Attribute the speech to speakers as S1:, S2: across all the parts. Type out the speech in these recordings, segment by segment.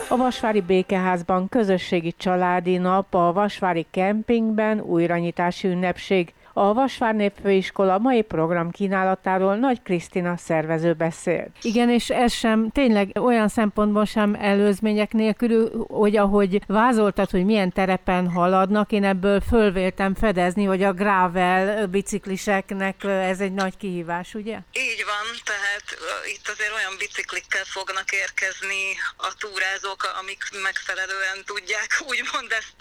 S1: A Vasvári Békeházban közösségi családi nap, a Vasvári kempingben újranyitási ünnepség. A Vasvár Népfőiskola mai program kínálatáról Nagy Krisztina szervező beszélt. Igen, és ez sem tényleg olyan szempontból sem előzmények nélkül, hogy ahogy vázoltad, hogy milyen terepen haladnak, én ebből fölvéltem fedezni, hogy a gravel bicikliseknek ez egy nagy kihívás, ugye?
S2: Így van, tehát itt azért olyan biciklikkel fognak érkezni a túrázók, amik megfelelően tudják úgymond ezt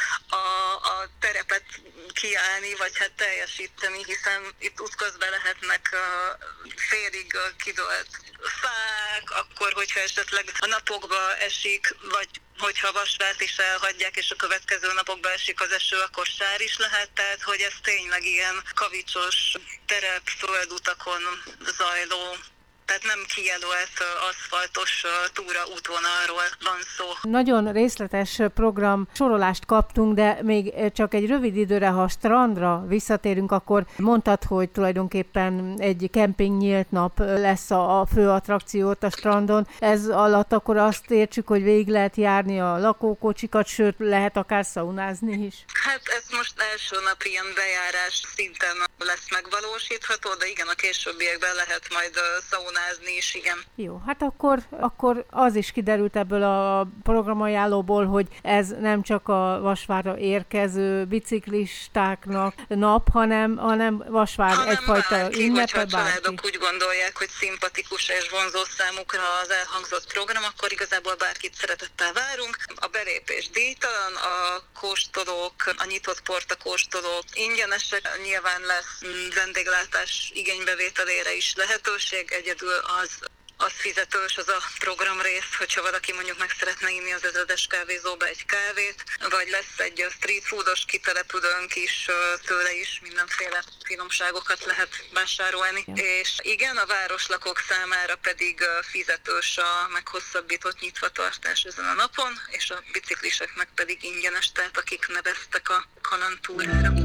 S2: a terepet kiállni, vagy hát teljesíteni, hiszen itt útközben lehetnek félig kidőlt fák, akkor, hogyha esetleg a napokba esik, vagy hogyha Vasvárt is elhagyják, és a következő napokban esik az eső, akkor sár is lehet, tehát hogy ez tényleg ilyen kavicsos terep, földutakon zajló, tehát nem kijelölt aszfaltos túra útvonalról van szó.
S1: Nagyon részletes program sorolást kaptunk, de még csak egy rövid időre, ha a strandra visszatérünk, akkor mondtad, hogy tulajdonképpen egy kemping nyílt nap lesz a fő attrakciót a strandon. Ez alatt akkor azt értsük, hogy végig lehet járni a lakókocsikat, sőt lehet akár szaunázni is.
S2: Hát ez most első nap ilyen bejárás szinten lesz megvalósítható, de igen, a későbbiekben lehet majd szaunázni is, igen.
S1: Jó, hát akkor az is kiderült ebből a programajánlóból, hogy ez nem csak a Vasvárra érkező biciklistáknak nap, hanem Vasvár egyfajta ünnepe,
S2: hogyha a családok úgy gondolják, hogy szimpatikus és vonzó számukra az elhangzott program, akkor igazából bárkit szeretettel várunk. A belépés díjtalan, a kóstolók, a nyitott portakóstolók ingyenesek, nyilván lesz vendéglátás igénybevételére is lehetőség, egyedül az fizetős, az a programrész, hogyha valaki mondjuk meg szeretne inni az ezredes kávézóba egy kávét, vagy lesz egy street foodos kitelepülőnk is, tőle is mindenféle finomságokat lehet vásárolni. Ja. És igen, a városlakók számára pedig fizetős a meghosszabbított nyitvatartás ezen a napon, és a bicikliseknek pedig ingyenes, tehát akik neveztek a kalandtúrára.